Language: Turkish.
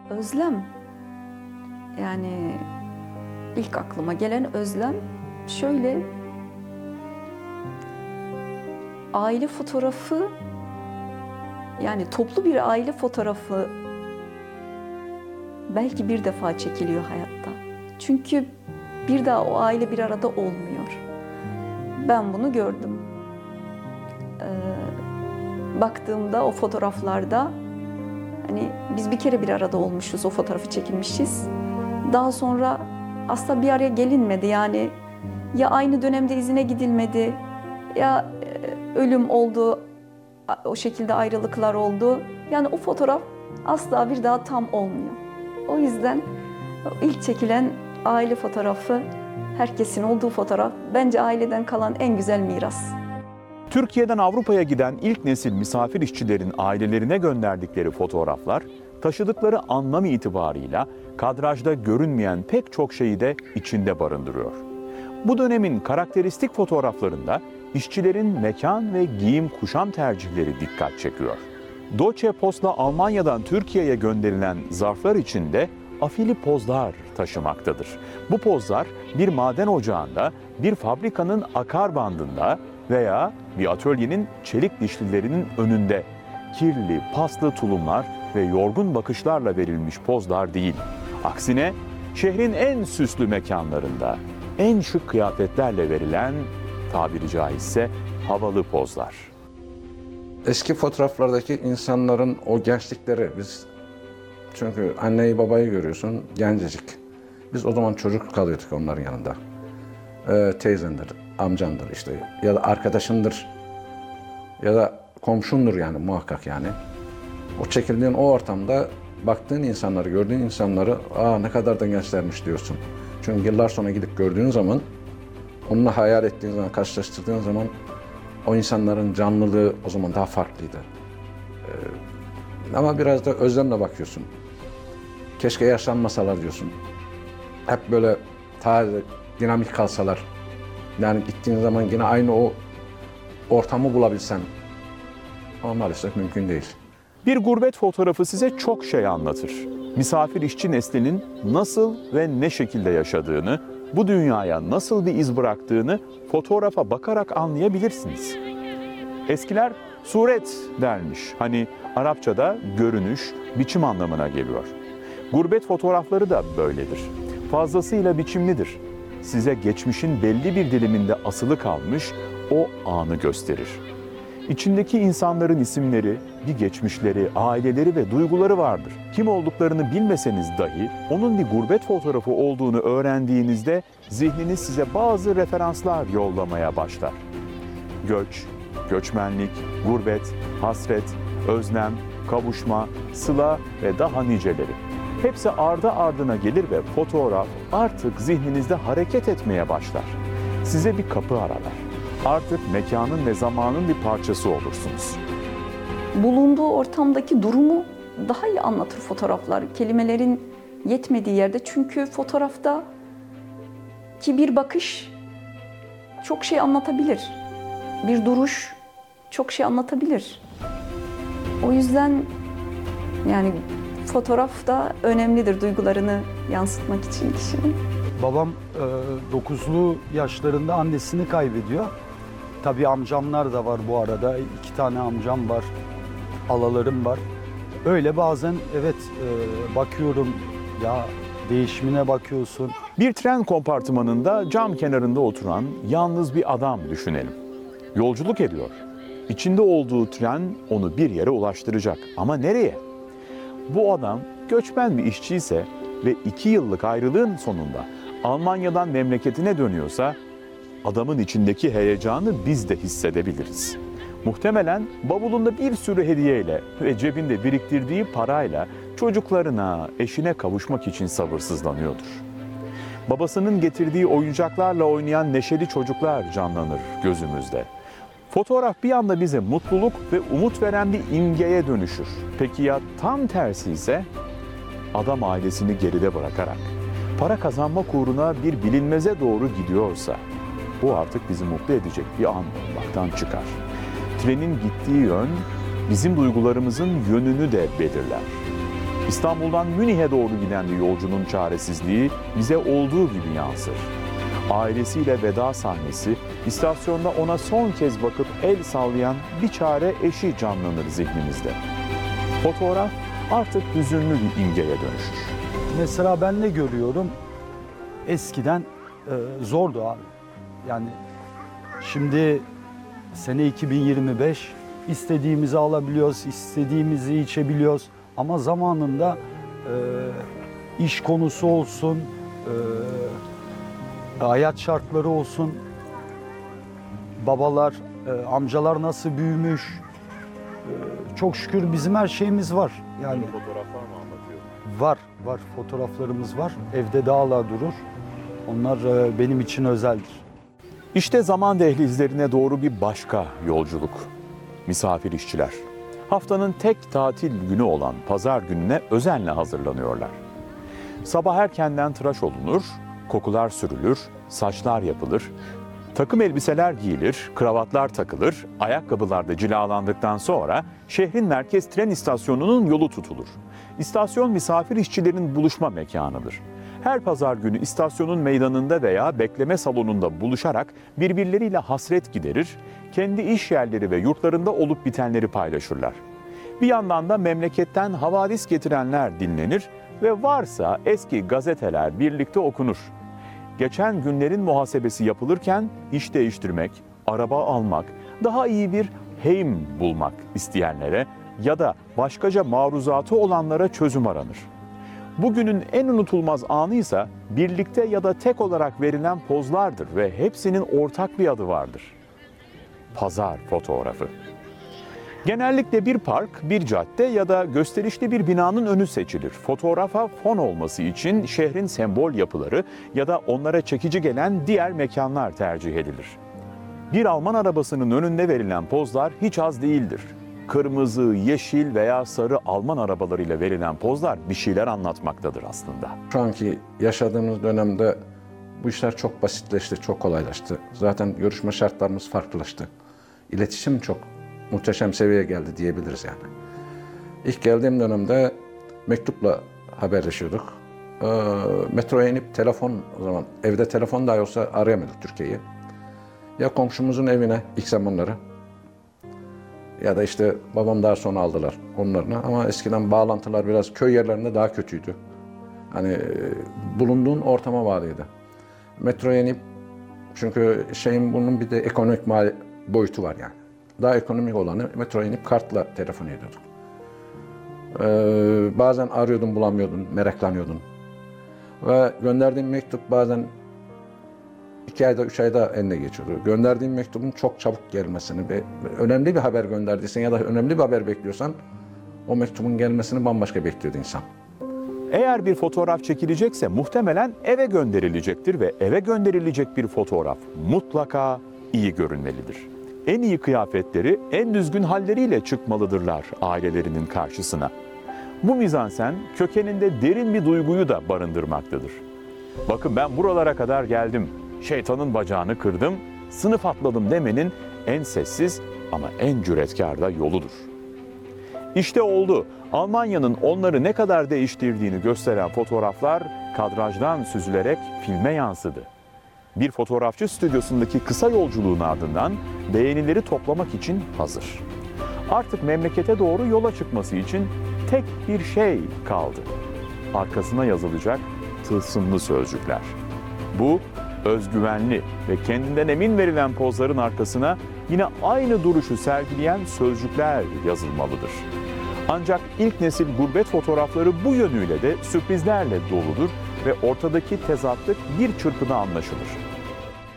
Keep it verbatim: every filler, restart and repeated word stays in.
Özlem. Yani ilk aklıma gelen özlem şöyle, aile fotoğrafı, yani toplu bir aile fotoğrafı belki bir defa çekiliyor hayatta. Çünkü bir daha o aile bir arada olmuyor. Ben bunu gördüm. Ee, baktığımda o fotoğraflarda hani biz bir kere bir arada olmuşuz, o fotoğrafı çekilmişiz. Daha sonra asla bir araya gelinmedi. Yani ya aynı dönemde izine gidilmedi, ya ölüm oldu, o şekilde ayrılıklar oldu. Yani o fotoğraf asla bir daha tam olmuyor. O yüzden ilk çekilen aile fotoğrafı, herkesin olduğu fotoğraf, bence aileden kalan en güzel miras. Türkiye'den Avrupa'ya giden ilk nesil misafir işçilerin ailelerine gönderdikleri fotoğraflar, taşıdıkları anlam itibarıyla kadrajda görünmeyen pek çok şeyi de içinde barındırıyor. Bu dönemin karakteristik fotoğraflarında işçilerin mekan ve giyim kuşam tercihleri dikkat çekiyor. Deutsche Post'la Almanya'dan Türkiye'ye gönderilen zarflar içinde afili pozlar taşımaktadır. Bu pozlar bir maden ocağında, bir fabrikanın akar bandında veya bir atölyenin çelik dişlilerinin önünde kirli, paslı tulumlar ve yorgun bakışlarla verilmiş pozlar değil. Aksine şehrin en süslü mekanlarında, en şık kıyafetlerle verilen, tabiri caizse havalı pozlar. Eski fotoğraflardaki insanların o gençlikleri, biz çünkü anneyi babayı görüyorsun gencecik. Biz o zaman çocuk kalıyorduk onların yanında. Ee, teyzendir, amcandır işte ya da arkadaşındır ya da komşundur yani muhakkak yani. O çekildiğin o ortamda baktığın insanları, gördüğün insanları aa ne kadar da gençlermiş diyorsun. Çünkü yıllar sonra gidip gördüğün zaman, onunla hayal ettiğin zaman, karşılaştırdığın zaman o insanların canlılığı o zaman daha farklıydı. Ee, ama biraz da özlemle bakıyorsun. Keşke yaşlanmasalar diyorsun. Hep böyle taze, dinamik kalsalar. Yani gittiğin zaman yine aynı o ortamı bulabilsen. Ama maalesef mümkün değil. Bir gurbet fotoğrafı size çok şey anlatır. Misafir işçi neslinin nasıl ve ne şekilde yaşadığını, bu dünyaya nasıl bir iz bıraktığını fotoğrafa bakarak anlayabilirsiniz. Eskiler suret dermiş. Hani Arapçada görünüş, biçim anlamına geliyor. Gurbet fotoğrafları da böyledir. Fazlasıyla biçimlidir. Size geçmişin belli bir diliminde asılı kalmış o anı gösterir. İçindeki insanların isimleri, bir geçmişleri, aileleri ve duyguları vardır. Kim olduklarını bilmeseniz dahi onun bir gurbet fotoğrafı olduğunu öğrendiğinizde zihniniz size bazı referanslar yollamaya başlar. Göç, göçmenlik, gurbet, hasret, özlem, kavuşma, sıla ve daha niceleri. Hepsi ardı ardına gelir ve fotoğraf artık zihninizde hareket etmeye başlar. Size bir kapı aralar. Artık mekanın ve zamanın bir parçası olursunuz. Bulunduğu ortamdaki durumu daha iyi anlatır fotoğraflar. Kelimelerin yetmediği yerde. Çünkü fotoğrafta ki bir bakış çok şey anlatabilir. Bir duruş çok şey anlatabilir. O yüzden yani fotoğraf da önemlidir duygularını yansıtmak için kişinin. Babam dokuzlu yaşlarında annesini kaybediyor. Tabii amcamlar da var bu arada. İki tane amcam var, halalarım var. Öyle bazen evet e, bakıyorum ya, değişimine bakıyorsun. Bir tren kompartımanında cam kenarında oturan yalnız bir adam düşünelim. Yolculuk ediyor. İçinde olduğu tren onu bir yere ulaştıracak. Ama nereye? Bu adam göçmen bir işçi ise ve iki yıllık ayrılığın sonunda Almanya'dan memleketine dönüyorsa adamın içindeki heyecanı biz de hissedebiliriz. Muhtemelen bavulunda bir sürü hediyeyle ve cebinde biriktirdiği parayla çocuklarına, eşine kavuşmak için sabırsızlanıyordur. Babasının getirdiği oyuncaklarla oynayan neşeli çocuklar canlanır gözümüzde. Fotoğraf bir anda bize mutluluk ve umut veren bir imgeye dönüşür. Peki ya tam tersi ise? Adam ailesini geride bırakarak para kazanmak uğruna bir bilinmeze doğru gidiyorsa bu artık bizi mutlu edecek bir an olmaktan çıkar. Trenin gittiği yön bizim duygularımızın yönünü de belirler. İstanbul'dan Münih'e doğru giden bir yolcunun çaresizliği bize olduğu gibi yansır. Ailesiyle veda sahnesi, istasyonda ona son kez bakıp el sallayan bir çare eşi canlanır zihnimizde. Fotoğraf artık hüzünlü bir imgeye dönüşür. Mesela ben ne görüyorum? Eskiden e, zordu abi. Yani şimdi sene iki bin yirmi beş, istediğimizi alabiliyoruz, istediğimizi içebiliyoruz. Ama zamanında e, iş konusu olsun, e, hayat şartları olsun, babalar, e, amcalar nasıl büyümüş. E, çok şükür bizim her şeyimiz var. Yani Fotoğraflar mı anlatıyor? var, var fotoğraflarımız var. Evde de hala durur. Onlar e, benim için özeldir. İşte zaman dehlizlerine doğru bir başka yolculuk. Misafir işçiler. Haftanın tek tatil günü olan pazar gününe özenle hazırlanıyorlar. Sabah erkenden tıraş olunur, kokular sürülür, saçlar yapılır, takım elbiseler giyilir, kravatlar takılır, ayakkabılar da cilalandıktan sonra şehrin merkez tren istasyonunun yolu tutulur. İstasyon misafir işçilerin buluşma mekanıdır. Her pazar günü istasyonun meydanında veya bekleme salonunda buluşarak birbirleriyle hasret giderir, kendi iş yerleri ve yurtlarında olup bitenleri paylaşırlar. Bir yandan da memleketten havadis getirenler dinlenir ve varsa eski gazeteler birlikte okunur. Geçen günlerin muhasebesi yapılırken iş değiştirmek, araba almak, daha iyi bir heym bulmak isteyenlere ya da başkaca maruzatı olanlara çözüm aranır. Bugünün en unutulmaz anıysa birlikte ya da tek olarak verilen pozlardır ve hepsinin ortak bir adı vardır. Pazar fotoğrafı. Genellikle bir park, bir cadde ya da gösterişli bir binanın önü seçilir. Fotoğrafa fon olması için şehrin sembol yapıları ya da onlara çekici gelen diğer mekanlar tercih edilir. Bir Alman arabasının önünde verilen pozlar hiç az değildir. Kırmızı, yeşil veya sarı Alman arabalarıyla verilen pozlar bir şeyler anlatmaktadır aslında. Şu anki yaşadığımız dönemde bu işler çok basitleşti, çok kolaylaştı. Zaten görüşme şartlarımız farklılaştı. İletişim çok muhteşem seviyeye geldi diyebiliriz yani. İlk geldiğim dönemde mektupla haberleşiyorduk. Ee, metroya inip telefon, o zaman evde telefon dahi olsa arayamadık Türkiye'yi. Ya komşumuzun evine ilk zamanları ya da işte babam daha sonra aldılar onlarını. Ama eskiden bağlantılar biraz köy yerlerinde daha kötüydü. Hani bulunduğun ortama bağlıydı. Metroya inip, çünkü şeyin bunun bir de ekonomik mali boyutu var yani. Daha ekonomik olanı metroya inip kartla telefon ediyorduk. Ee, bazen arıyordun bulamıyordun, meraklanıyordun. Ve gönderdiğim mektup bazen iki ayda, üç ayda eline geçiyordu. Gönderdiğim mektubun çok çabuk gelmesini ve önemli bir haber gönderdiysen ya da önemli bir haber bekliyorsan o mektubun gelmesini bambaşka bekliyordu insan. Eğer bir fotoğraf çekilecekse muhtemelen eve gönderilecektir ve eve gönderilecek bir fotoğraf mutlaka iyi görünmelidir. En iyi kıyafetleri, en düzgün halleriyle çıkmalıdırlar ailelerinin karşısına. Bu mizansen kökeninde derin bir duyguyu da barındırmaktadır. Bakın ben buralara kadar geldim, şeytanın bacağını kırdım, sınıf atladım demenin en sessiz ama en cüretkar da yoludur. İşte oldu. Almanya'nın onları ne kadar değiştirdiğini gösteren fotoğraflar kadrajdan süzülerek filme yansıdı. Bir fotoğrafçı stüdyosundaki kısa yolculuğun ardından beğenileri toplamak için hazır. Artık memlekete doğru yola çıkması için tek bir şey kaldı. Arkasına yazılacak tılsımlı sözcükler. Bu özgüvenli ve kendinden emin verilen pozların arkasına yine aynı duruşu sergileyen sözcükler yazılmalıdır. Ancak ilk nesil gurbet fotoğrafları bu yönüyle de sürprizlerle doludur ve ortadaki tezatlık bir çırpıda anlaşılır.